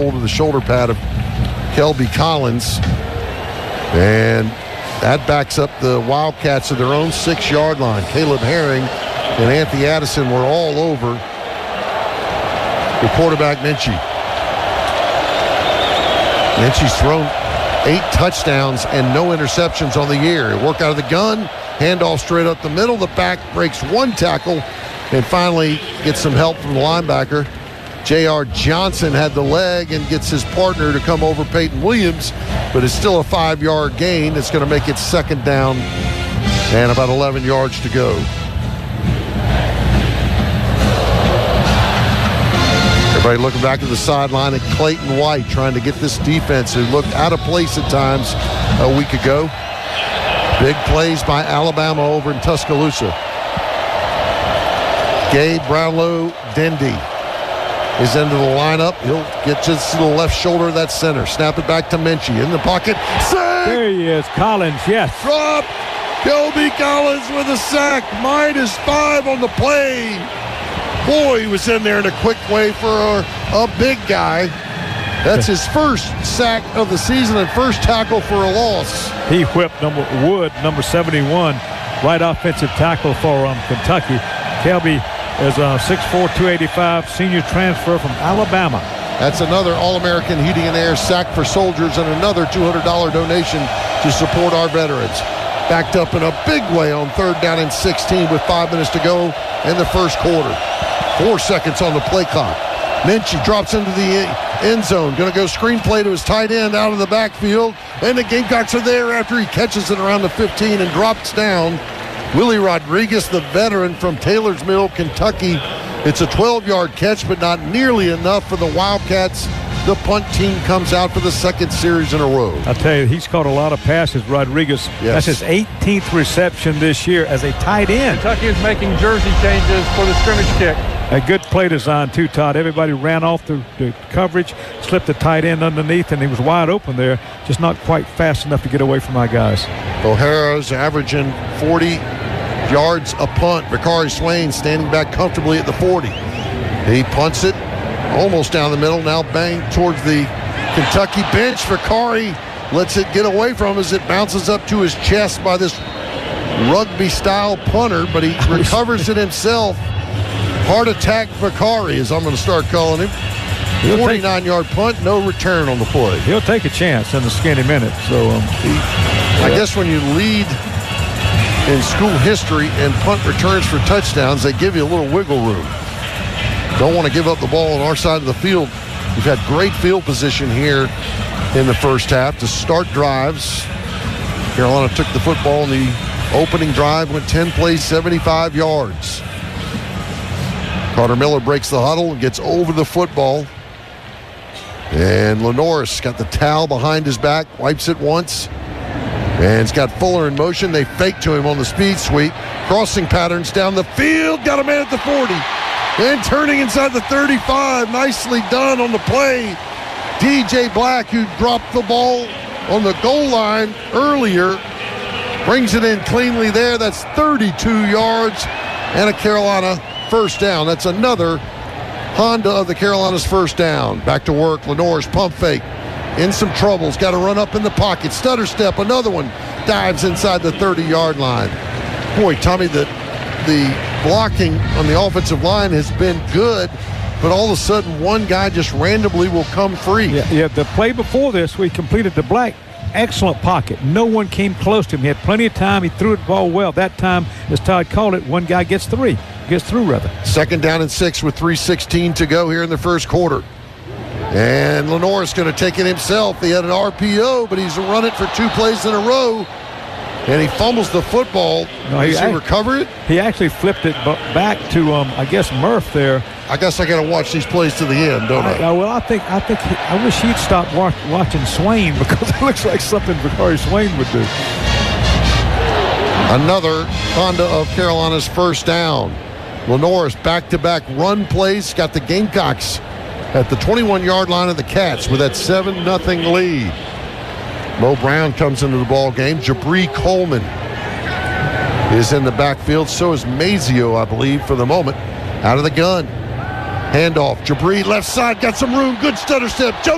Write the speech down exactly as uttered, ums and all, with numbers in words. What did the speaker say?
over the shoulder pad of Kelby Collins. And that backs up the Wildcats at their own six-yard line. Caleb Herring and Anthony Addison were all over the quarterback, Minchie. Minchie's thrown eight touchdowns and no interceptions on the year. Work out of the gun, handoff straight up the middle. The back breaks one tackle and finally gets some help from the linebacker. J R. Johnson had the leg and gets his partner to come over Peyton Williams, but it's still a five-yard gain. It's going to make it second down and about eleven yards to go. Everybody looking back to the sideline at Clayton White trying to get this defense who looked out of place at times a week ago. Big plays by Alabama over in Tuscaloosa. Gabe Brownlow Dendy is into the lineup. He'll get just to the left shoulder of that center. Snap it back to Minchie in the pocket. Sack! There he is, Collins, yes. Drop. Kelby Collins with a sack. Minus five on the play. Boy, he was in there in a quick way for a, a big guy. That's his first sack of the season and first tackle for a loss. He whipped number Wood, number seventy-one, right offensive tackle for um, Kentucky. Kelby is a six four, two eighty-five senior transfer from Alabama. That's another All-American Heating and Air sack for soldiers and another two hundred dollars donation to support our veterans. Backed up in a big way on third down and sixteen with five minutes to go in the first quarter. Four seconds on the play clock. Minchie drops into the end zone. Going to go screenplay to his tight end out of the backfield. And the Gamecocks are there after he catches it around the fifteen and drops down. Willie Rodriguez, the veteran from Taylor's Mill, Kentucky. It's a twelve-yard catch, but not nearly enough for the Wildcats. The punt team comes out for the second series in a row. I tell you, he's caught a lot of passes, Rodriguez. Yes. That's his eighteenth reception this year as a tight end. Kentucky is making jersey changes for the scrimmage kick. A good play design, too, Todd. Everybody ran off the, the coverage, slipped the tight end underneath, and he was wide open there, just not quite fast enough to get away from my guys. O'Hara's averaging forty yards a punt. Bakari Swain standing back comfortably at the forty. He punts it almost down the middle, now bang towards the Kentucky bench. Bakari lets it get away from him as it bounces up to his chest by this rugby-style punter, but he recovers it himself. Heart attack Bakari, as I'm going to start calling him. forty-nine-yard punt, no return on the play. He'll take a chance in the skinny minute. So um, he, I guess when you lead in school history and punt returns for touchdowns, they give you a little wiggle room. Don't want to give up the ball on our side of the field. We've had great field position here in the first half to start drives. Carolina took the football in the opening drive, went ten plays, seventy-five yards. Carter Miller breaks the huddle and gets over the football. And Lenoris got the towel behind his back, wipes it once. And it's got Fuller in motion. They fake to him on the speed sweep. Crossing patterns down the field. Got a man at the forty. And turning inside the thirty-five. Nicely done on the play. D J Black, who dropped the ball on the goal line earlier, brings it in cleanly there. That's thirty-two yards and a Carolina first down. That's another Honda of the Carolinas first down. Back to work. Lenore's pump fake. In some troubles. Got to run up in the pocket. Stutter step. Another one. Dives inside the thirty-yard line. Boy, Tommy, the, the blocking on the offensive line has been good, but all of a sudden one guy just randomly will come free. Yeah, yeah, the play before this, we completed the Black. Excellent pocket. No one came close to him. He had plenty of time. He threw the ball well. That time, as Todd called it, one guy gets three. Gets through, rather. Second down and six with three sixteen to go here in the first quarter. And Lenore's going to take it himself. He had an R P O, but he's run it for two plays in a row. And he fumbles the football. No, he, Does he I, recover it? He actually flipped it back to, um, I guess, Murph there. I guess I got to watch these plays to the end, don't I? I, I well, I think I think he, I wish he'd stop watch, watching Swain because it looks like something Bakari Swain would do. Another Honda of Carolina's first down. Lenore's back-to-back run plays. Got the Gamecocks at the twenty-one-yard line of the Cats with that seven nothing lead. Mo Brown comes into the ball game. Jabri Coleman is in the backfield. So is Mazio, I believe, for the moment. Out of the gun. Handoff. Jabri left side. Got some room. Good stutter step. Jump